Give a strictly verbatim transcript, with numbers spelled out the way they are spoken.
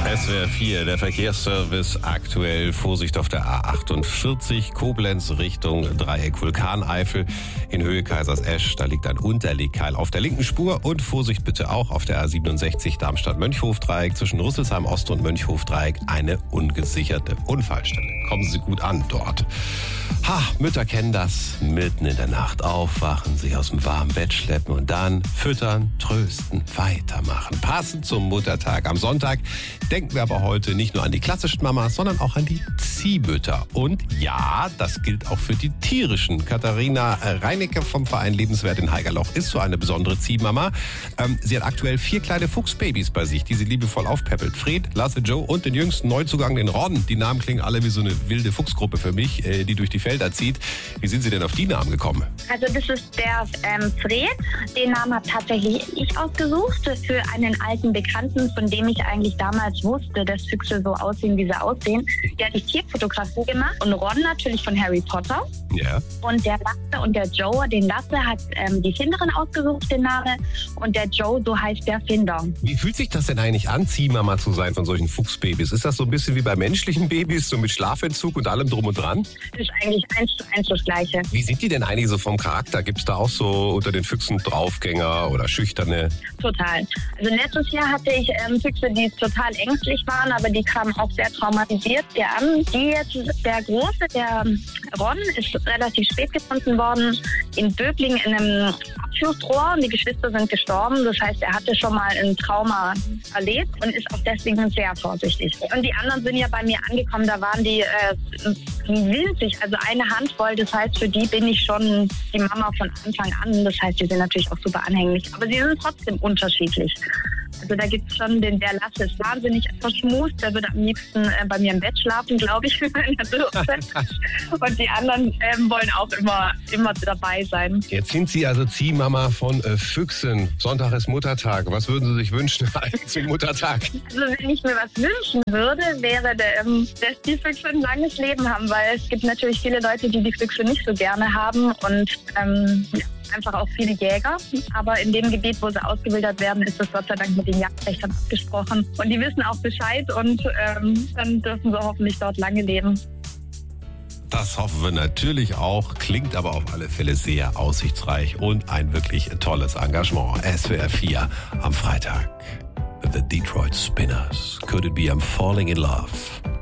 S W R vier, der Verkehrsservice aktuell. Vorsicht auf der A achtundvierzig, Koblenz Richtung Dreieck Vulkaneifel. In Höhe Kaisersesch, da liegt ein Unterlegkeil auf der linken Spur. Und Vorsicht bitte auch auf der A siebenundsechzig Darmstadt-Mönchhof-Dreieck zwischen Rüsselsheim Ost und Mönchhof-Dreieck. Eine ungesicherte Unfallstelle. Kommen Sie gut an dort. Ha, Mütter kennen das. Mitten in der Nacht aufwachen, sich aus dem warmen Bett schleppen und dann füttern, trösten, weitermachen. Passend zum Muttertag am Sonntag denken wir aber heute nicht nur an die klassischen Mamas, sondern auch an die Ziehmütter. Und ja, das gilt auch für die tierischen. Katharina Reinecke vom Verein Lebenswert in Haigerloch ist so eine besondere Ziehmama. Ähm, sie hat aktuell vier kleine Fuchsbabys bei sich, die sie liebevoll aufpäppelt. Fred, Lasse, Joe und den jüngsten Neuzugang, den Ron. Die Namen klingen alle wie so eine wilde Fuchsgruppe für mich, äh, die durch die Felder zieht. Wie sind Sie denn auf die Namen gekommen? Also das ist der ähm, Fred. Den Namen habe tatsächlich ich ausgesucht für einen alten Bekannten, von dem ich eigentlich damals wusste, dass Füchse so aussehen, wie sie aussehen. Der hat die Tierfotografie gemacht und Ron natürlich von Harry Potter. Ja. Und der Lasse und der Joe, den Lasse hat ähm, die Finderin ausgesucht, den Namen. Und der Joe, so heißt der Finder. Wie fühlt sich das denn eigentlich an, Ziehmama zu sein von solchen Fuchsbabys? Ist das so ein bisschen wie bei menschlichen Babys, so mit Schlafentzug und allem drum und dran? Das ist eigentlich eins zu eins das Gleiche. Wie sind die denn eigentlich so vom Charakter? Gibt es da auch so unter den Füchsen Draufgänger oder Schüchterne? Total. Also letztes Jahr hatte ich ähm, Füchse, die total ängstlich waren, aber die kamen auch sehr traumatisiert hier an. Die jetzt, der Große, der Ron, ist relativ spät gefunden worden in Böblingen in einem Abflussrohr und die Geschwister sind gestorben. Das heißt, er hatte schon mal ein Trauma erlebt und ist auch deswegen sehr vorsichtig. Und die anderen sind ja bei mir angekommen, da waren die äh, winzig, also eine Handvoll. Das heißt, für die bin ich schon die Mama von Anfang an. Das heißt, die sind natürlich auch super anhänglich, aber sie sind trotzdem unterschiedlich. Also da gibt es schon den, der Lasse ist wahnsinnig verschmust, der würde am liebsten äh, bei mir im Bett schlafen, glaube ich, in der Dürre. Und die anderen ähm, wollen auch immer, immer dabei sein. Jetzt sind Sie also Ziehmama von äh, Füchsen. Sonntag ist Muttertag. Was würden Sie sich wünschen zum Muttertag? Also wenn ich mir was wünschen würde, wäre, der, ähm, dass die Füchse ein langes Leben haben, weil es gibt natürlich viele Leute, die die Füchse nicht so gerne haben und ähm, ja. Einfach auch viele Jäger, aber in dem Gebiet, wo sie ausgebildet werden, ist das Gott sei Dank mit den Jagdrechtern abgesprochen. Und die wissen auch Bescheid und ähm, dann dürfen sie hoffentlich dort lange leben. Das hoffen wir natürlich auch, klingt aber auf alle Fälle sehr aussichtsreich und ein wirklich tolles Engagement. S W R vier am Freitag. The Detroit Spinners. Could it be I'm falling in love?